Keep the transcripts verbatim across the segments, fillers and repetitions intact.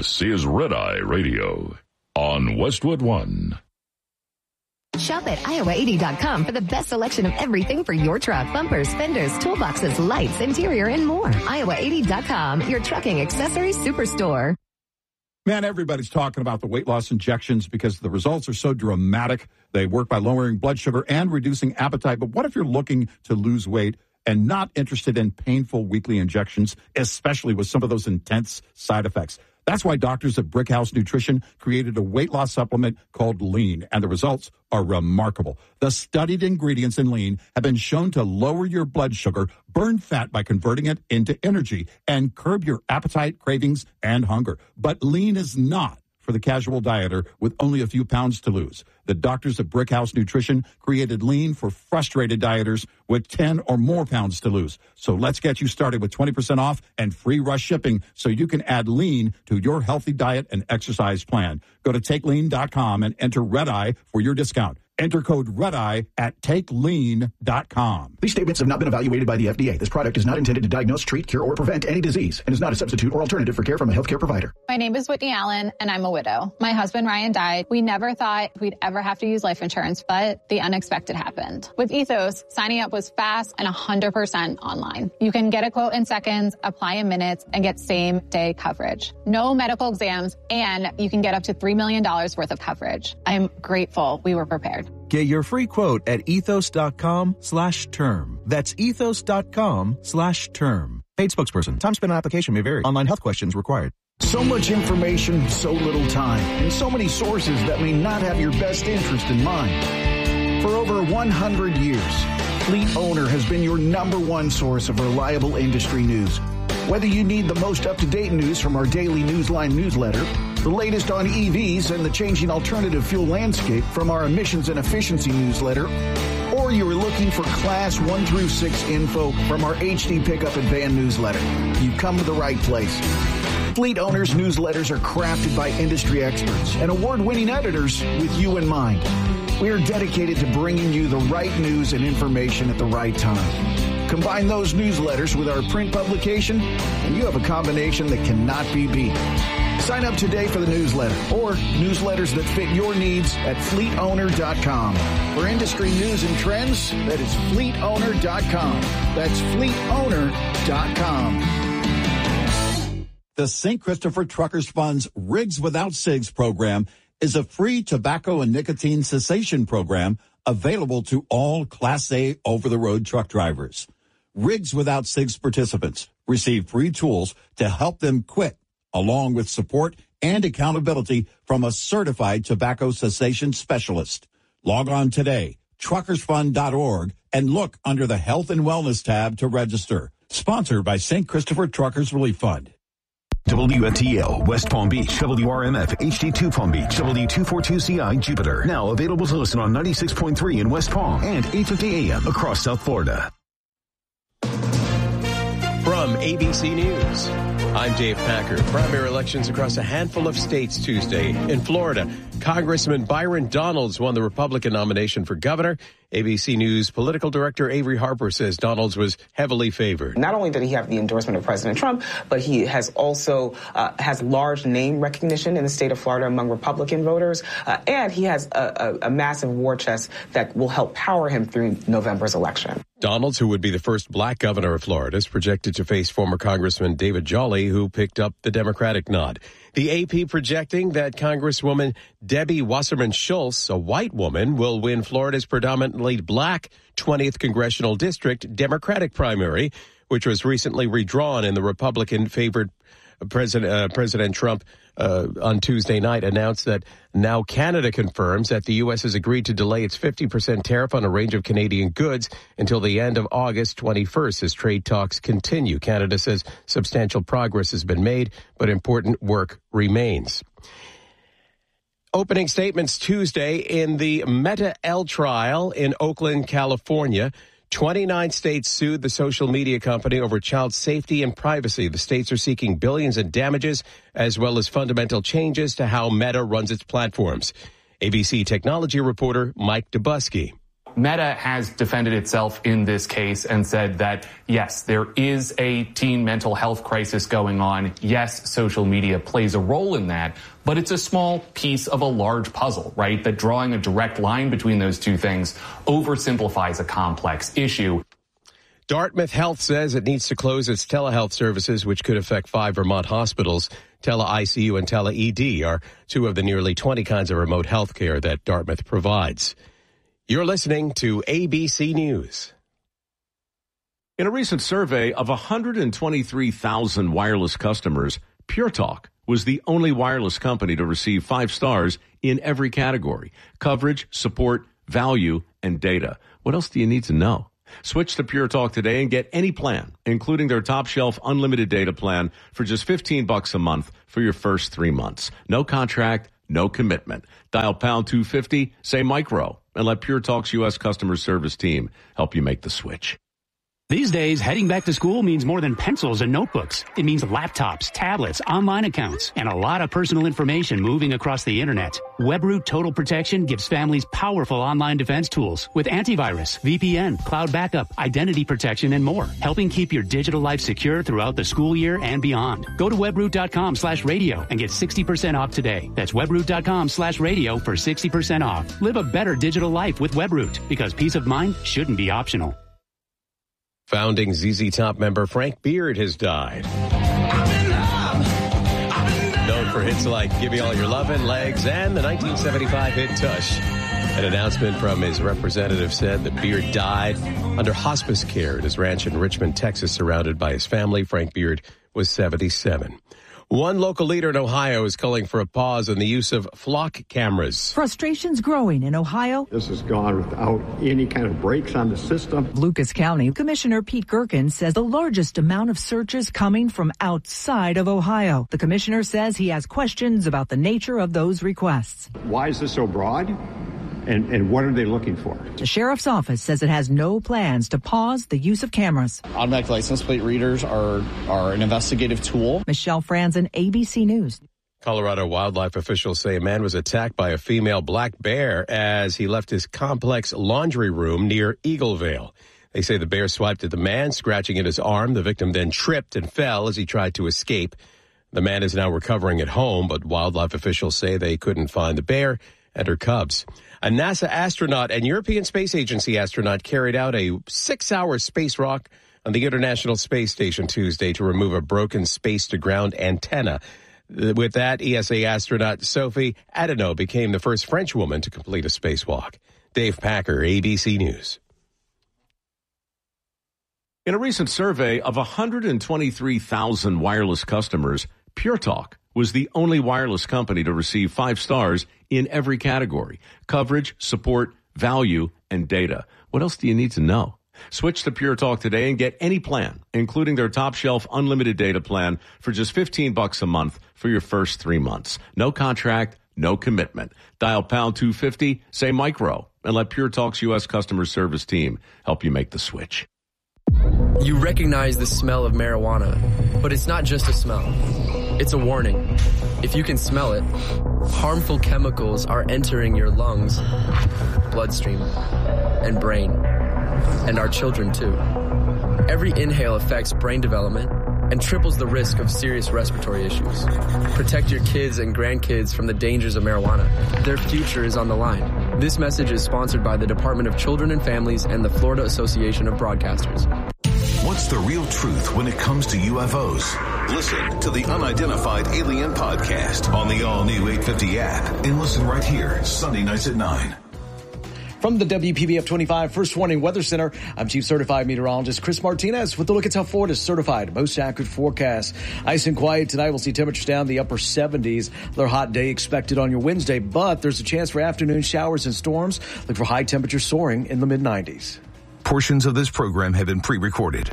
This is Red Eye Radio on Westwood One. Shop at Iowa eighty dot com for the best selection of everything for your truck. Bumpers, fenders, toolboxes, lights, interior, and more. Iowa eighty dot com, your trucking accessories superstore. Man, everybody's talking about the weight loss injections because the results are so dramatic. They work by lowering blood sugar and reducing appetite. But what if you're looking to lose weight and not interested in painful weekly injections, especially with some of those intense side effects? That's why doctors at Brickhouse Nutrition created a weight loss supplement called Lean, and the results are remarkable. The studied ingredients in Lean have been shown to lower your blood sugar, burn fat by converting it into energy, and curb your appetite, cravings, and hunger. But Lean is not for the casual dieter with only a few pounds to lose. The doctors at Brickhouse Nutrition created Lean for frustrated dieters with ten or more pounds to lose. So let's get you started with twenty percent off and free rush shipping so you can add Lean to your healthy diet and exercise plan. Go to take lean dot com and enter Red Eye for your discount. Enter code REDEYE at take lean dot com. These statements have not been evaluated by the F D A. This product is not intended to diagnose, treat, cure, or prevent any disease and is not a substitute or alternative for care from a healthcare provider. My name is Whitney Allen, and I'm a widow. My husband, Ryan, died. We never thought we'd ever have to use life insurance, but the unexpected happened. With Ethos, signing up was fast and one hundred percent online. You can get a quote in seconds, apply in minutes, and get same-day coverage. No medical exams, and you can get up to three million dollars worth of coverage. I'm grateful we were prepared. Get your free quote at ethos.com slash term. That's ethos.com slash term. Paid spokesperson. Time spent on application may vary. Online health questions required. So much information, so little time, and so many sources that may not have your best interest in mind. For over one hundred years, Fleet Owner has been your number one source of reliable industry news. Whether you need the most up-to-date news from our daily Newsline newsletter, the latest on E Vs and the changing alternative fuel landscape from our emissions and efficiency newsletter, or you're looking for class one through six info from our H D Pickup and Van newsletter, you've come to the right place. Fleet Owners newsletters are crafted by industry experts and award-winning editors with you in mind. We are dedicated to bringing you the right news and information at the right time. Combine those newsletters with our print publication, and you have a combination that cannot be beat. Sign up today for the newsletter or newsletters that fit your needs at fleet owner dot com. For industry news and trends, that is fleet owner dot com. That's fleet owner dot com. The Saint Christopher Truckers Fund's Rigs Without Cigs program is a free tobacco and nicotine cessation program available to all Class A over-the-road truck drivers. Rigs Without Cigs participants receive free tools to help them quit, along with support and accountability from a certified tobacco cessation specialist. Log on today, truckers fund dot org, and look under the Health and Wellness tab to register. Sponsored by Saint Christopher Truckers Relief Fund. W F T L, West Palm Beach, W R M F, H D two Palm Beach, W two forty-two C I, Jupiter. Now available to listen on ninety-six point three in West Palm and eight fifty A M across South Florida. From A B C News, I'm Dave Packer. Primary elections across a handful of states Tuesday. In Florida, Congressman Byron Donalds won the Republican nomination for governor. A B C News political director Avery Harper says Donalds was heavily favored. Not only did he have the endorsement of President Trump, but he has also uh, has large name recognition in the state of Florida among Republican voters, uh, and he has a, a, a massive war chest that will help power him through November's election. Donalds, who would be the first black governor of Florida, is projected to face former Congressman David Jolly, who picked up the Democratic nod. The A P projecting that Congresswoman Debbie Wasserman Schultz, a white woman, will win Florida's predominantly black twentieth Congressional District Democratic primary, which was recently redrawn in the Republican-favored President, uh, President Trump uh, on Tuesday night announced that now Canada confirms that the U S has agreed to delay its fifty percent tariff on a range of Canadian goods until the end of August twenty-first as trade talks continue. Canada says substantial progress has been made, but important work remains. Opening statements Tuesday in the Meta-L trial in Oakland, California. twenty-nine states sued the social media company over child safety and privacy. The states are seeking billions in damages as well as fundamental changes to how Meta runs its platforms. A B C technology reporter Mike Dubusky. Meta has defended itself in this case and said that, yes, there is a teen mental health crisis going on. Yes, social media plays a role in that, but it's a small piece of a large puzzle, right? That drawing a direct line between those two things oversimplifies a complex issue. Dartmouth Health says it needs to close its telehealth services, which could affect five Vermont hospitals. Tele-I C U and Tele-E D are two of the nearly twenty kinds of remote health care that Dartmouth provides. You're listening to A B C News. In a recent survey of one hundred twenty-three thousand wireless customers, Pure Talk was the only wireless company to receive five stars in every category: coverage, support, value, and data. What else do you need to know? Switch to Pure Talk today and get any plan, including their top shelf unlimited data plan, for just fifteen bucks a month for your first three months. No contract, no commitment. Dial pound two fifty, say micro, and let Pure Talk's U S customer service team help you make the switch. These days, heading back to school means more than pencils and notebooks. It means laptops, tablets, online accounts, and a lot of personal information moving across the internet. WebRoot Total Protection gives families powerful online defense tools with antivirus, V P N, cloud backup, identity protection, and more, helping keep your digital life secure throughout the school year and beyond. Go to webroot.com slash radio and get sixty percent off today. That's webroot.com slash radio for sixty percent off. Live a better digital life with WebRoot, because peace of mind shouldn't be optional. Founding Z Z Top member Frank Beard has died. Known for hits like Give Me All Your Lovin', Legs, and the nineteen seventy-five hit Tush. An announcement from his representative said that Beard died under hospice care at his ranch in Richmond, Texas, surrounded by his family. Frank Beard was seventy-seven. One local leader in Ohio is calling for a pause on the use of flock cameras. Frustrations growing in Ohio. This has gone without any kind of brakes on the system. Lucas County Commissioner Pete Gerken says the largest amount of searches coming from outside of Ohio. The commissioner says he has questions about the nature of those requests. Why is this so broad? And, and what are they looking for? The sheriff's office says it has no plans to pause the use of cameras. Automatic license plate readers are, are an investigative tool. Michelle Franzen, A B C News. Colorado wildlife officials say a man was attacked by a female black bear as he left his complex laundry room near Eaglevale. They say the bear swiped at the man, scratching at his arm. The victim then tripped and fell as he tried to escape. The man is now recovering at home, but wildlife officials say they couldn't find the bear and her cubs. A NASA astronaut and European Space Agency astronaut carried out a six-hour space walk on the International Space Station Tuesday to remove a broken space-to-ground antenna. With that, E S A astronaut Sophie Adenau became the first French woman to complete a spacewalk. Dave Packer, A B C News. In a recent survey of one hundred twenty-three thousand wireless customers, Pure Talk was the only wireless company to receive five stars in every category: coverage, support, value, and data. What else do you need to know? Switch to Pure Talk today and get any plan, including their top shelf unlimited data plan, for just fifteen bucks a month for your first three months. No contract, no commitment. Dial pound two fifty, say micro, and let Pure Talk's U S customer service team help you make the switch. You recognize the smell of marijuana, but it's not just a smell. It's a warning. If you can smell it, harmful chemicals are entering your lungs, bloodstream, and brain, and our children too. Every inhale affects brain development and triples the risk of serious respiratory issues. Protect your kids and grandkids from the dangers of marijuana. Their future is on the line. This message is sponsored by the Department of Children and Families and the Florida Association of Broadcasters. What's the real truth when it comes to U F Os? Listen to the Unidentified Alien Podcast on the all-new eight fifty app and listen right here, Sunday nights at nine. From the W P B F twenty-five First Warning Weather Center, I'm Chief Certified Meteorologist Chris Martinez with a look at how Florida's certified most accurate forecast. Ice and quiet tonight. We'll see temperatures down the upper seventies. Another hot day expected on your Wednesday, but there's a chance for afternoon showers and storms. Look for high temperatures soaring in the mid nineties. Portions of this program have been pre-recorded.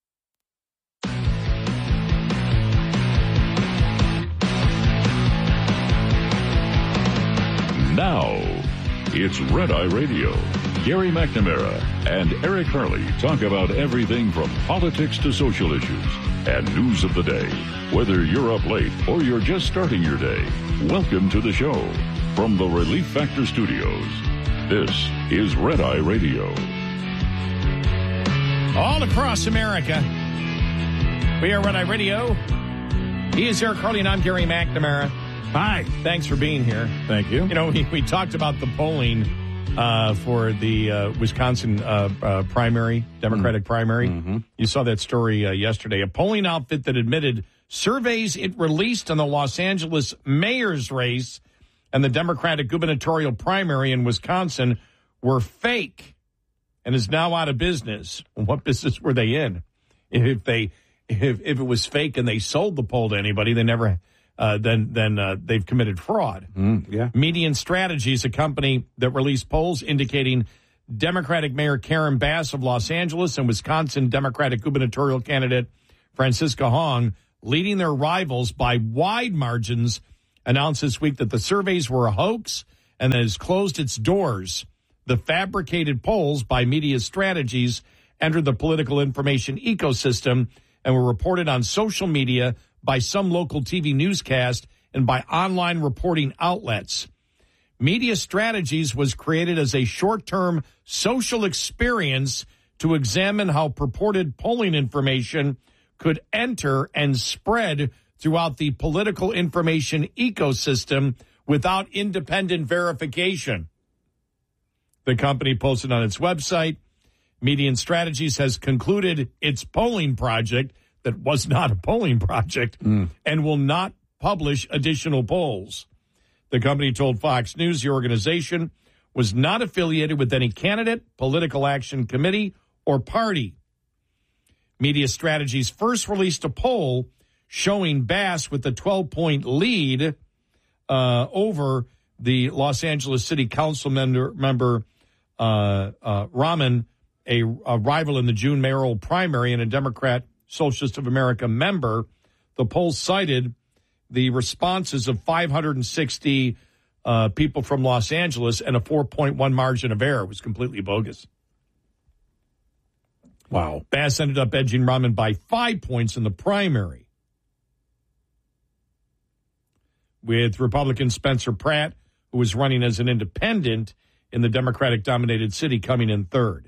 Now, it's Red Eye Radio. Gary McNamara and Eric Harley talk about everything from politics to social issues and news of the day. Whether you're up late or you're just starting your day, welcome to the show. From the Relief Factor Studios, This is Red Eye Radio. All across America, we are Red Eye Radio. He is Eric Harley, and I'm Gary McNamara. Hi. Thanks for being here. Thank you. You know, we, we talked about the polling uh, for the uh, Wisconsin uh, uh, primary, Democratic mm. primary. Mm-hmm. You saw that story uh, yesterday. A polling outfit that admitted surveys it released on the Los Angeles mayor's race and the Democratic gubernatorial primary in Wisconsin were fake and is now out of business. What business were they in? If they, if, if it was fake and they sold the poll to anybody, they never, uh, then then uh, they've committed fraud. Mm, yeah. Median Strategies, a company that released polls indicating Democratic Mayor Karen Bass of Los Angeles and Wisconsin Democratic gubernatorial candidate Francisca Hong leading their rivals by wide margins, announced this week that the surveys were a hoax and that has closed its doors. The fabricated polls by Media Strategies entered the political information ecosystem and were reported on social media by some local T V newscast and by online reporting outlets. Media Strategies was created as a short-term social experience to examine how purported polling information could enter and spread throughout the political information ecosystem without independent verification. The company posted on its website, Median Strategies has concluded its polling project that was not a polling project mm. and will not publish additional polls. The company told Fox News the organization was not affiliated with any candidate, political action committee, or party. Media Strategies first released a poll showing Bass with a twelve-point lead uh, over the Los Angeles City Council member, member uh, uh, Rahman, a, a rival in the June mayoral primary and a Democrat Socialist of America member. The poll cited the responses of five hundred sixty uh, people from Los Angeles and a four point one margin of error. It was completely bogus. Wow. Bass ended up edging Rahman by five points in the primary, with Republican Spencer Pratt, who was running as an independent in the Democratic-dominated city, coming in third.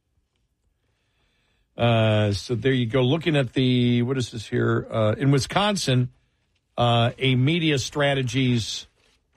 Uh, so there you go. Looking at the, what is this here? Uh, in Wisconsin, uh, a Media Strategies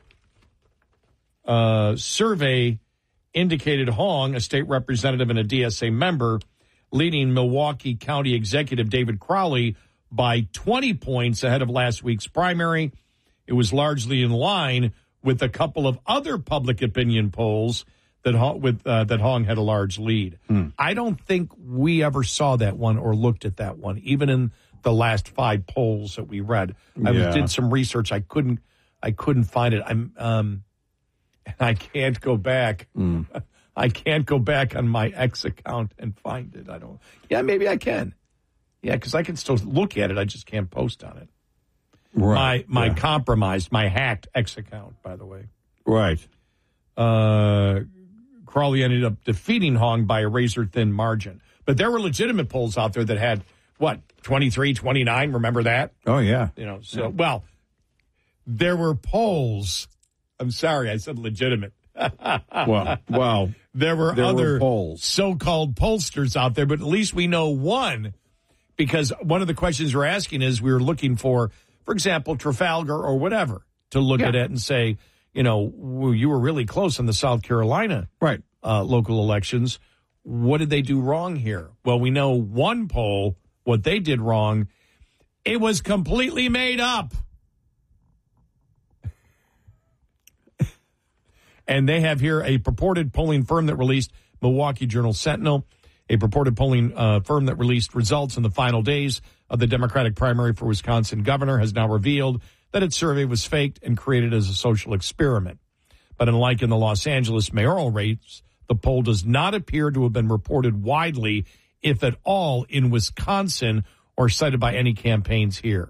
uh, survey indicated Hong, a state representative and a D S A member, leading Milwaukee County Executive David Crowley by twenty points ahead of last week's primary. It was largely in line with a couple of other public opinion polls that with uh, that Hong had a large lead. Hmm. I don't think we ever saw that one or looked at that one, even in the last five polls that we read. I yeah. did some research. I couldn't. I couldn't find it. I'm. Um, and I can't go back. Hmm. I can't go back on my X account and find it. I don't. Yeah, maybe I can. Yeah, because I can still look at it. I just can't post on it. Right. My my yeah. compromised, my hacked X account, by the way. Right. Uh, Crawley ended up defeating Hong by a razor-thin margin. But there were legitimate polls out there that had, what, twenty-three, twenty-nine? Remember that? Oh, yeah. You know, so, yeah. well, there were polls. I'm sorry, I said legitimate. well, well, there were there other were polls. so-called pollsters out there, but at least we know one, because one of the questions we're asking is we were looking for, for example, Trafalgar or whatever, to look yeah. at it and say, you know, well, you were really close in the South Carolina right uh, local elections. What did they do wrong here? Well, we know one poll, what they did wrong, it was completely made up. And they have here a purported polling firm that released Milwaukee Journal Sentinel, a purported polling uh, firm that released results in the final days of the Democratic primary for Wisconsin governor, has now revealed that its survey was faked and created as a social experiment. But unlike in the Los Angeles mayoral race, the poll does not appear to have been reported widely, if at all, in Wisconsin or cited by any campaigns here.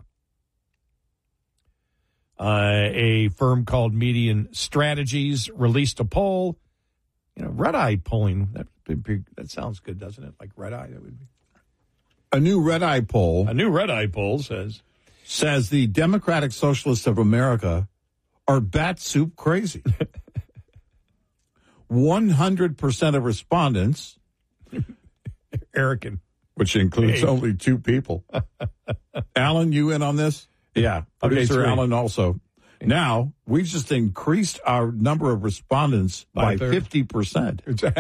Uh, a firm called Median Strategies released a poll. You know, Red Eye polling, that, that sounds good, doesn't it? Like Red Eye, that would be. A new Red Eye poll. A new Red Eye poll says. Says the Democratic Socialists of America are bat soup crazy. one hundred percent of respondents, Eric and which includes Hey. only two people. Alan, you in on this? Yeah, producer three. Alan also. Now, we just increased our number of respondents By by a third. fifty percent. It's, that's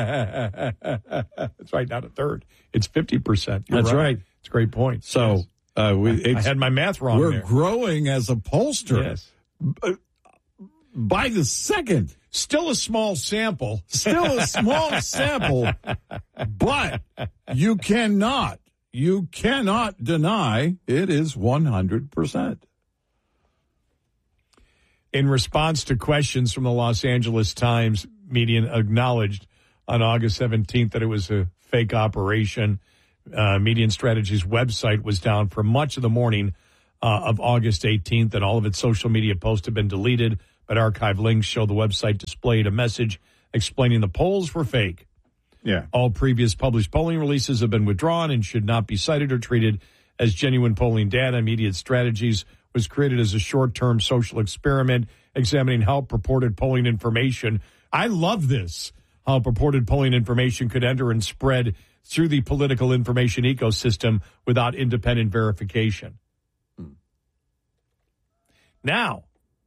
right, not a third. It's fifty percent. You're That's right. It's a great point. So Yes. uh, we I it's, had my math wrong we're there. growing as a pollster Yes. uh, by the second. Still a small sample. Still a small sample, but you cannot, you cannot deny it is one hundred percent. In response to questions from the Los Angeles Times, Median acknowledged on August seventeenth that it was a fake operation. Uh, Median Strategies website was down for much of the morning uh, of August eighteenth, and all of its social media posts have been deleted, but archive links show the website displayed a message explaining the polls were fake. Yeah. All previous published polling releases have been withdrawn and should not be cited or treated as genuine polling data. Median Strategies was created as a short-term social experiment examining how purported polling information, I love this, how purported polling information could enter and spread through the political information ecosystem without independent verification. Hmm. Now,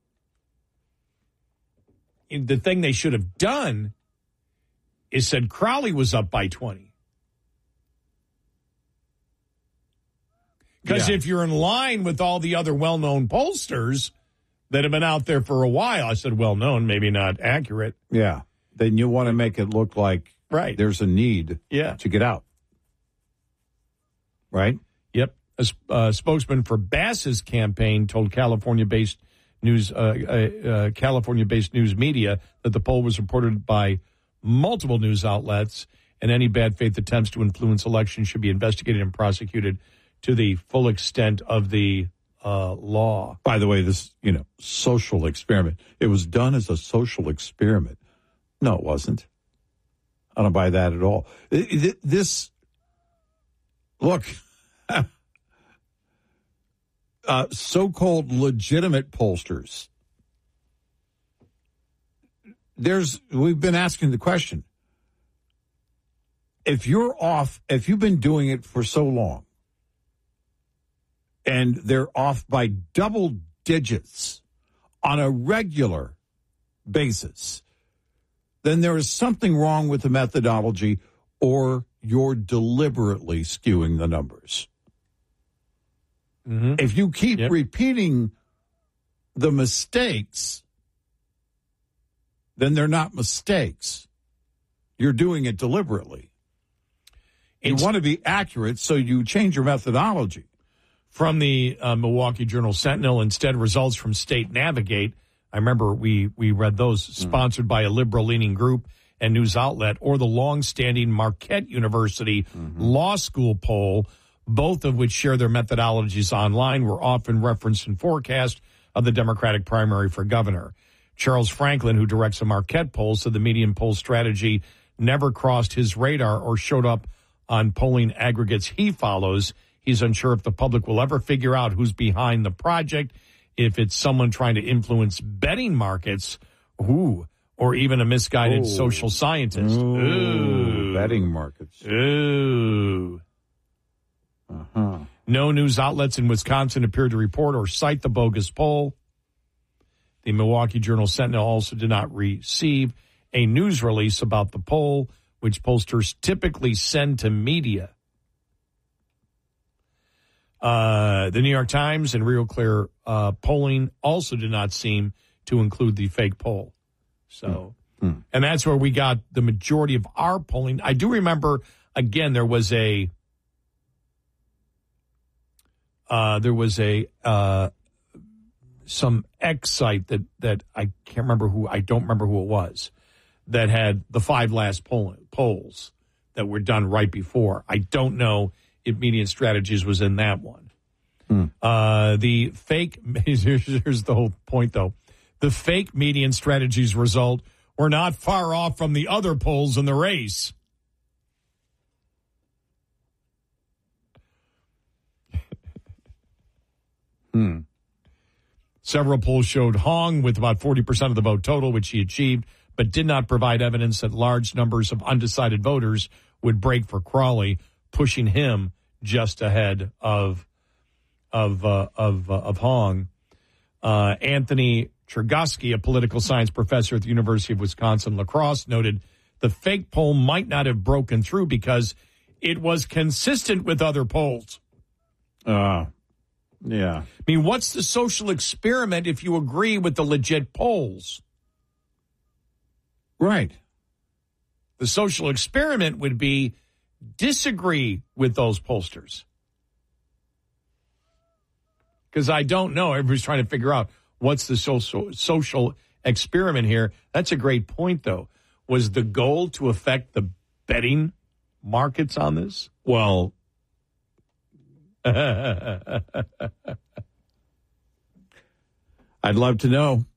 the thing they should have done is said Crowley was up by twenty. Because Yeah. if you're in line with all the other well-known pollsters that have been out there for a while, I said well-known, maybe not accurate. Yeah. Then you want to make it look like Right. there's a need Yeah. to get out. Right? Yep. A sp- uh, spokesman for Bass's campaign told California-based news, uh, uh, uh, California-based news media that the poll was reported by multiple news outlets, and any bad faith attempts to influence elections should be investigated and prosecuted to the full extent of the uh, law. By the way, this, you know, social experiment. It was done as a social experiment. No, it wasn't. I don't buy that at all. It- it- This, look, uh, so-called legitimate pollsters. There's, we've been asking the question. If you're off, if you've been doing it for so long, and they're off by double digits on a regular basis, then there is something wrong with the methodology, or you're deliberately skewing the numbers. Mm-hmm. If you keep Yep. repeating the mistakes, then they're not mistakes. You're doing it deliberately. You It's- want to be accurate, so you change your methodology. From the uh, Milwaukee Journal Sentinel, instead results from State Navigate. I remember we, we read those, sponsored by a liberal-leaning group and news outlet, or the long-standing Marquette University Law School poll, both of which share their methodologies online, were often referenced in forecast of the Democratic primary for governor. Charles Franklin, who directs the Marquette poll, said the median poll strategy never crossed his radar or showed up on polling aggregates he follows. He's unsure if the public will ever figure out who's behind the project, if it's someone trying to influence betting markets, ooh, or even a misguided Ooh. social scientist. Ooh, Ooh. betting markets. Ooh. Uh-huh. No news outlets in Wisconsin appeared to report or cite the bogus poll. The Milwaukee Journal Sentinel also did not receive a news release about the poll, which pollsters typically send to media. Uh, the New York Times and Real Clear uh, polling also did not seem to include the fake poll. So, Mm. and that's where we got the majority of our polling. I do remember, again, there was a, uh, there was a, uh, some X site that, that I can't remember who, I don't remember who it was, that had the five last poll, polls that were done right before. I don't know if Median Strategies was in that one. Hmm. Uh, the fake, here's, here's the whole point, though. The fake Median Strategies result were not far off from the other polls in the race. Hmm. Several polls showed Hong with about forty percent of the vote total, which he achieved, but did not provide evidence that large numbers of undecided voters would break for Crawley, pushing him just ahead of of uh, of uh, of Hong. Uh, Anthony Chergosky, a political science professor at the University of Wisconsin-La Crosse, noted the fake poll might not have broken through because it was consistent with other polls. Uh, yeah. I mean, what's the social experiment if you agree with the legit polls? Right. The social experiment would be disagree with those pollsters. Because I don't know. Everybody's trying to figure out what's the social social experiment here. That's a great point, though. Was the goal to affect the betting markets on this? Well, I'd love to know.